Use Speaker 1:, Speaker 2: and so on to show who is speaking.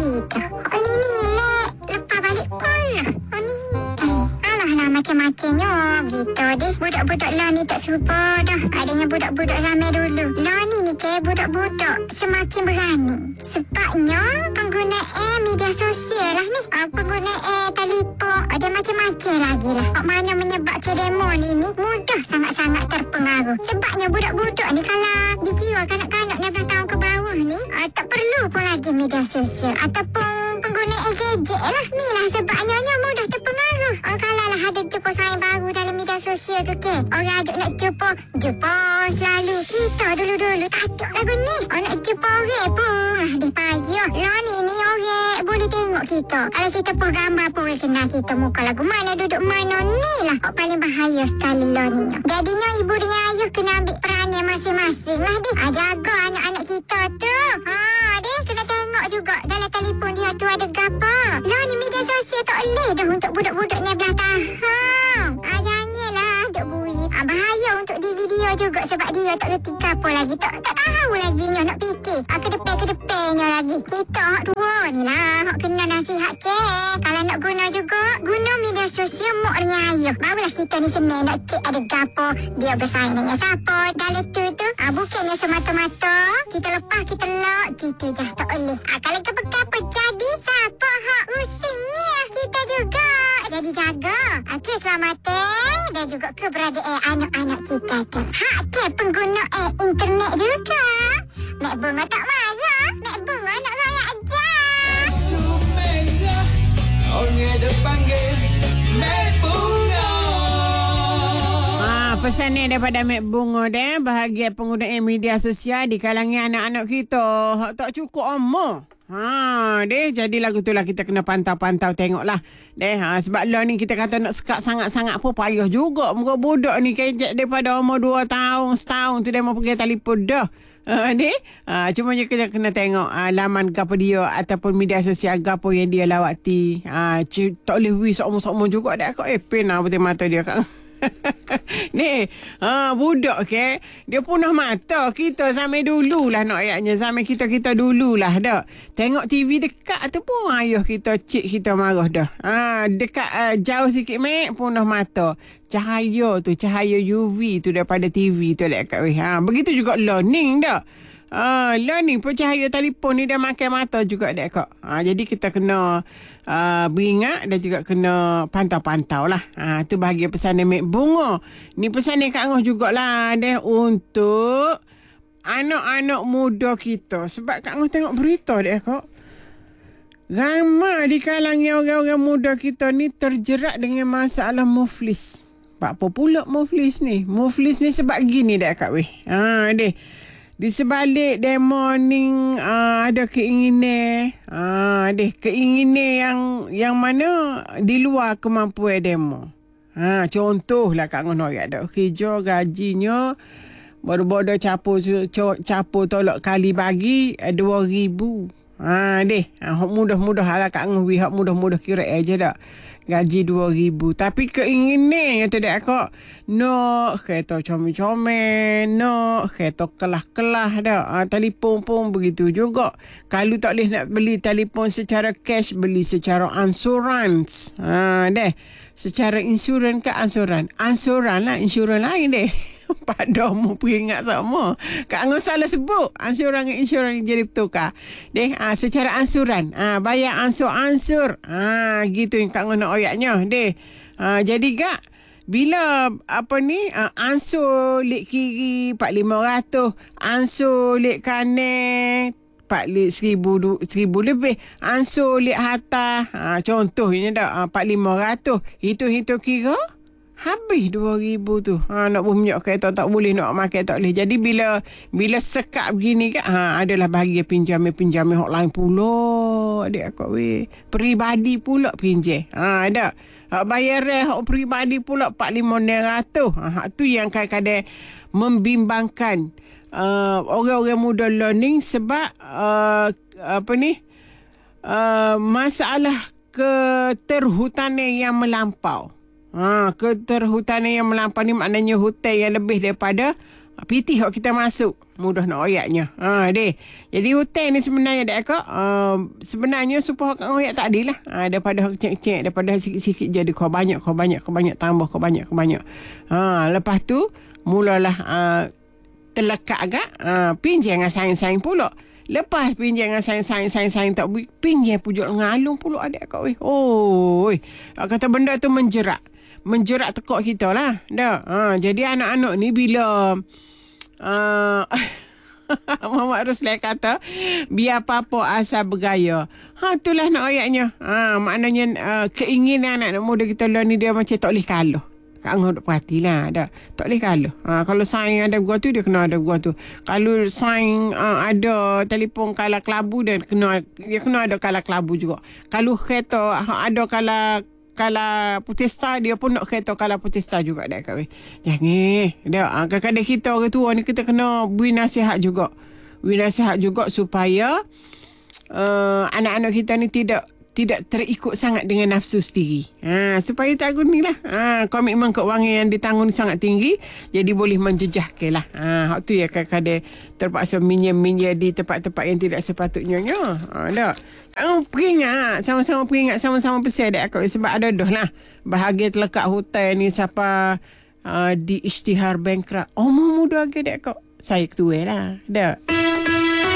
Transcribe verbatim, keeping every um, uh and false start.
Speaker 1: gitu. Oh ni ni lek. Lepas balik pula. Oh ni. Eh, alah lah macam-macamnya gitu deh. Budak-budak lah ni tak serupa dah. Adanya budak-budak zaman dulu. Lah ni ni ke budak-budak semakin berani. Sebabnya penggunaan media sosial lah ni. Uh, penggunaan telefon. Ada macam-macam lagi lah. Kok mana menyebabkan demo ni ni mudah sangat-sangat terpengaruh. Sebabnya budak-budak ni kalau dikira kanak-kanak enam belas tahun ke bawah ni uh, tak perlu pun lagi media sosial ataupun penggunaan gadget lah. Ni lah sebabnya mudah terpengaruh. Uh, kalau lah ada jumpa saing baru dalam media sosial tu ke, orang ajak nak jumpa, jumpa selalu. Kita dulu-dulu tak ada lagu ni. Oh, nak jumpa orang pun lah dia payah. Lah ni ni orang boleh tengok kita. Kalau kita pun gambar pun orang kenal kita muka lagu mana, duduk mana. Ni lah kok paling bahaya sekali lah ni. Jadinya ibu dengan ayah kena ambil peranan masing-masing lah dia. Ha, jaga anak-anak kita tu. Ha, dia kena tengok juga dalam telefon dia tu ada gapa. Lah ni media sosial tak boleh dah untuk budak-budak ni belah tahun. Ha, janganlah duk bui. Ha, bahaya untuk diri dia juga sebab dia tak reti apa lagi. Tak tak tahu lagi nya nak fikir. Ha, ke depan-ke depannya lagi. Kita hak tua ni lah hak kena nasihat ke. Kalau nak guna juga, guna media sosial mak dengan ayah. Barulah kita ni senang nak cek ada gapo, dia bersaing dengan siapa. Dalam tu tu, ha, bukannya semata-mata kita lepas, kita lock, gitu je. Tak boleh. Ha, kalau apa-apa jadi, siapa hak usingnya? Kita juga. Jadi jaga ha, keselamatan dan juga keberadaan anak-anak kita tu. Hak ke penggunaan internet juga. Mek Bunga tak marah. Mek Bunga nak raya aja.
Speaker 2: Cumega, orang depan gate. Mek Bunga.
Speaker 3: Ah, pesan ni daripada Mek Bunga deh, bahagian penggunaan media sosial di kalangan anak-anak kita. Hak tak cukup umur. Ha, deh, jadi lagu tu lah kita kena pantau-pantau tengoklah. Deh, ha, sebab lah ni kita kata nak sekat sangat-sangat pun payah juga. Muka budak ni kejap daripada umur dua tahun, setahun tu dia mau pergi telefon dah. Ha, deh, ha, cuma kita kena tengok ha, laman gapo dia ataupun media sosial gapo yang dia lawati. Ha, c- tak boleh wis sok-sok juga dah kau epen lah betul mata dia kan. Ni ha, budak ke dia punah mata. Kita zaman dulu lah nak ayatnya. Zaman kita-kita dulu lah dah. Tengok T V dekat tu pun ayah kita cik kita marah dah. Ha, dekat uh, jauh sikit mek punah mata. Cahaya tu, cahaya U V tu daripada T V tu lah kat weh. Ha, begitu juga learning dah. Ah, learning pun cahaya telefon ni dah makan mata juga dek kak. Ah, jadi kita kena uh, beringat dan juga kena pantau-pantau lah. Ah, tu bahagian pesan Mek Bunga. Ni pesan ni Kak Ngoh jugalah deh untuk anak-anak muda kita. Sebab Kak Ngoh tengok berita dek kak. Ramai di kalangan orang-orang muda kita ni terjerat dengan masalah muflis. Apa pula muflis ni? Muflis ni sebab gini dek kak weh. Ah, deh. Di sebalik demo ni uh, ada keinginan uh, deh keinginan yang yang mana di luar kemampuan demo. Ha, contohlah Kak Ngono ya ada kerja gajinya baru-baru capo capo tolak kali bagi dua ribu. Ha deh, ha, mudah-mudah lah Kak Ngowi hak mudah-mudah kira aja dak. Gaji dua ribu. Tapi keinginan tu dek kak. No, kereta comel-comel. No, kereta kelah-kelah dah. Ha, telefon pun begitu juga. Kalau tak boleh nak beli telefon secara cash, beli secara ansurans. Ha, deh. Secara insurans ke ansuran? Ansuran lah, insurans lain deh. Pada mu peringat sama. Kak Angah salah sebut. Ansuran dengan insurans jadi bertukar. Deh, ha, secara ansuran. Ha, bayar ansur-ansur. Ha, gitu yang Kak Angah nak ayatnya. Deh. Ha, jadi kak, bila apa ni, ha, ansur lek kiri empat ribu lima ratus. Ansur lek kanan empat ribu, seribu lebih. Ansur lek atas. Ha, contohnya dah empat ribu lima ratus. Hitung-hitung kira habis dua ribu tu. Ha, nak bumiak kereta tak boleh, nak makan tak boleh. Jadi bila bila sekat begini kan, ha, adalah bahagian pinjaman-pinjaman hak lain pula. Adik akak weh. Peribadi pula pinjam. Ha, ada. Hak bayar hak peribadi pula empat ribu lima ratus. Ha, hak tu yang kadang-kadang membimbangkan uh, orang-orang muda learning sebab uh, apa ni? Uh, masalah keterhutanan yang melampau. Ha, keterhutanan yang melampau ni maknanya hutan yang lebih daripada Pitih hok kita masuk. Mudah nak oyaknya. Ha deh. Jadi hutang ni sebenarnya dak kak uh, sebenarnya supaya hok oyak tak adil lah. Ha, daripada hok kecil-kecil, daripada sikit-sikit jadi kau banyak, kau banyak, kau banyak tambah, kau banyak, kau banyak. Ha lepas tu mulalah uh, terlekat agak uh, pinjam dengan saing-saing pula. Lepas pinjam dengan saing-saing-saing tak pinjam pujol ngalung pula adik kak weh. Oh, kata benda tu menjerak. Menjerak tekak kita lah. Dah. Ha, jadi anak-anak ni bila uh, Muhammad Ruslan kata biar apa-apa asal bergaya. Ha itulah nak ayatnya. Ha maknanya uh, keinginan anak muda kita lah ni dia macam tak boleh kalah. Kak Angah duk perhatilah dah. Tak boleh kalah. Ha, kalau saing ada gua tu dia kena ada gua tu. Kalau saing uh, ada telefon kalah kelabu dia kena dia kena ada kalah kelabu juga. Kalau kereta ada kalah kalah putista dia pun nak kereta kalah putista juga dah kat weh. Jangan. Dah ha, kadang-kadang kita orang tua ni kita kena beri nasihat juga. Beri nasihat juga supaya uh, anak-anak kita ni tidak tidak terikut sangat dengan nafsu sendiri. Ha, supaya tanggung ni lah. Ha, komitmen keuangan yang ditanggung sangat tinggi. Jadi boleh menjejah ke lah. Ha, hak tu ya kadang-kadang terpaksa minjem-minjem di tempat-tempat yang tidak sepatutnya. Ha, dah. Oh, peringat. Sama-sama peringat. Sama-sama pesan dek aku. Sebab ada dah lah. Bahagia terlekat hotel ni siapa uh, di isytihar bankrupt. Oh, muda lagi dek aku. Saya ketua lah. Dah.